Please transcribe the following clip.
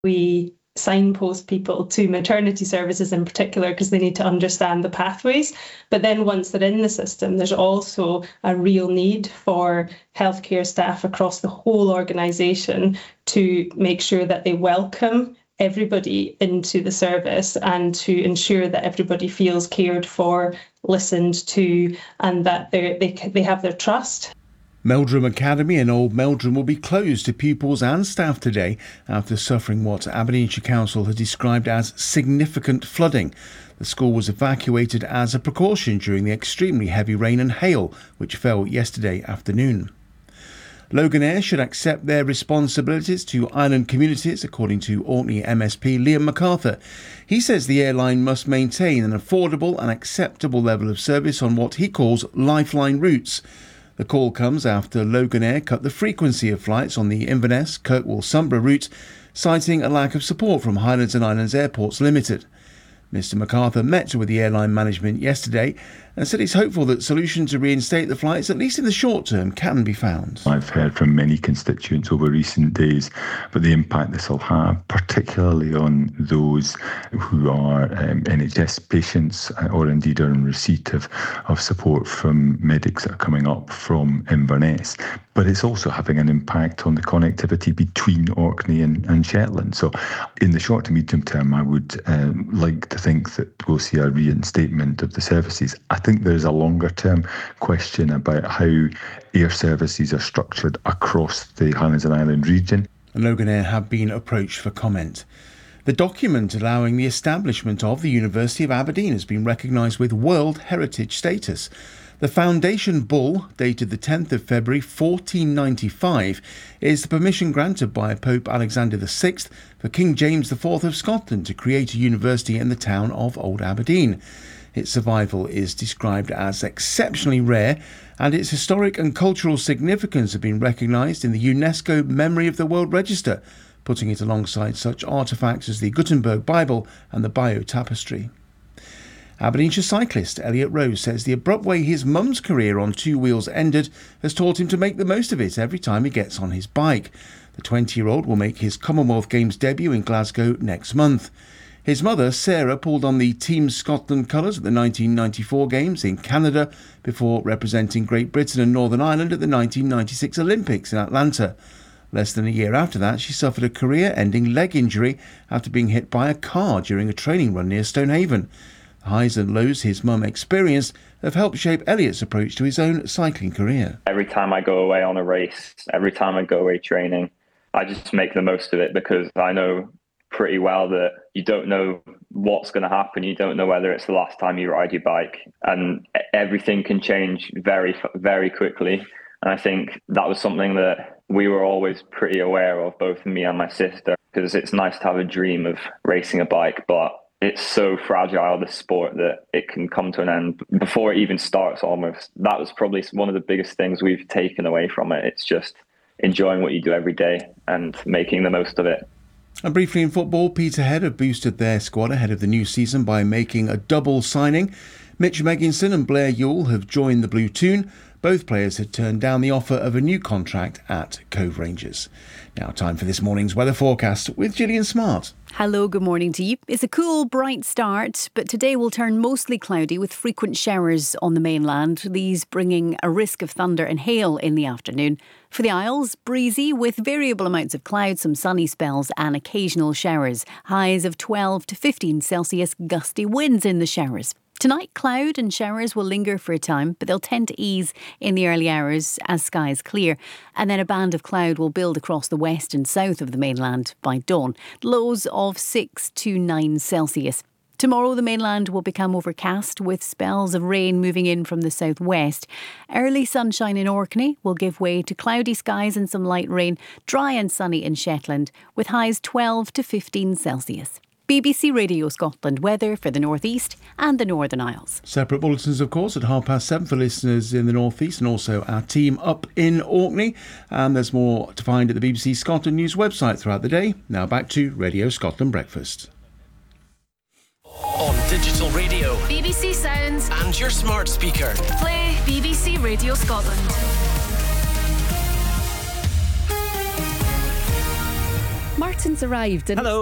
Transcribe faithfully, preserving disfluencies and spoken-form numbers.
We signpost people to maternity services in particular because they need to understand the pathways. But then once they're in the system, there's also a real need for healthcare staff across the whole organisation to make sure that they welcome everybody into the service and to ensure that everybody feels cared for, listened to, and that they they have their trust. Meldrum Academy in Old Meldrum will be closed to pupils and staff today after suffering what Aberdeenshire Council has described as significant flooding. The school was evacuated as a precaution during the extremely heavy rain and hail which fell yesterday afternoon. Loganair should accept their responsibilities to island communities, according to Orkney M S P Liam MacArthur. He says the airline must maintain an affordable and acceptable level of service on what he calls lifeline routes. The call comes after Loganair cut the frequency of flights on the Inverness, Kirkwall, Sunborough route, citing a lack of support from Highlands and Islands Airports Limited. Mister MacArthur met with the airline management yesterday and said he's hopeful that solutions to reinstate the flights, at least in the short term, can be found. I've heard from many constituents over recent days about the impact this will have, particularly on those who are um, N H S patients or indeed are in receipt of, of support from medics that are coming up from Inverness. But it's also having an impact on the connectivity between Orkney and, and Shetland. So in the short to medium term, I would um, like to think that we'll see a reinstatement of the services. I think there's a longer term question about how air services are structured across the Highlands and Islands region. And Loganair have been approached for comment. The document allowing the establishment of the University of Aberdeen has been recognised with World Heritage status. The Foundation Bull, dated the tenth of February fourteen ninety-five, is the permission granted by Pope Alexander the Sixth for King James the Fourth of Scotland to create a university in the town of Old Aberdeen. Its survival is described as exceptionally rare, and its historic and cultural significance have been recognised in the UNESCO Memory of the World Register, putting it alongside such artefacts as the Gutenberg Bible and the Bayeux Tapestry. Aberdeenshire cyclist Elliot Rose says the abrupt way his mum's career on two wheels ended has taught him to make the most of it every time he gets on his bike. The twenty-year-old will make his Commonwealth Games debut in Glasgow next month. His mother, Sarah, pulled on the Team Scotland colours at the nineteen ninety-four Games in Canada before representing Great Britain and Northern Ireland at the nineteen ninety-six Olympics in Atlanta. Less than a year after that, she suffered a career-ending leg injury after being hit by a car during a training run near Stonehaven. The highs and lows his mum experienced have helped shape Elliot's approach to his own cycling career. Every time I go away on a race, every time I go away training, I just make the most of it because I know pretty well that you don't know what's going to happen. You don't know whether it's the last time you ride your bike, and everything can change very, very quickly. And I think that was something that we were always pretty aware of, both me and my sister, because it's nice to have a dream of racing a bike, but it's so fragile, this sport, that it can come to an end before it even starts almost. That was probably one of the biggest things we've taken away from it. It's just enjoying what you do every day and making the most of it. And briefly in football, Peterhead have boosted their squad ahead of the new season by making a double signing. Mitch Megginson and Blair Ewell have joined the Blue Toon. Both players had turned down the offer of a new contract at Cove Rangers. Now time for this morning's weather forecast with Gillian Smart. Hello, good morning to you. It's a cool, bright start, but today will turn mostly cloudy with frequent showers on the mainland, these bringing a risk of thunder and hail in the afternoon. For the Isles, breezy with variable amounts of cloud, some sunny spells and occasional showers. Highs of twelve to fifteen Celsius, gusty winds in the showers. Tonight, cloud and showers will linger for a time, but they'll tend to ease in the early hours as skies clear. And then a band of cloud will build across the west and south of the mainland by dawn. Lows of six to nine Celsius. Tomorrow, the mainland will become overcast with spells of rain moving in from the southwest. Early sunshine in Orkney will give way to cloudy skies and some light rain. Dry and sunny in Shetland with highs twelve to fifteen Celsius. B B C Radio Scotland weather for the North East and the Northern Isles. Separate bulletins, of course, at half past seven for listeners in the North East and also our team up in Orkney. And there's more to find at the B B C Scotland News website throughout the day. Now back to Radio Scotland Breakfast. On digital radio, B B C Sounds and your smart speaker. Play B B C Radio Scotland. Martin's arrived. And Hello.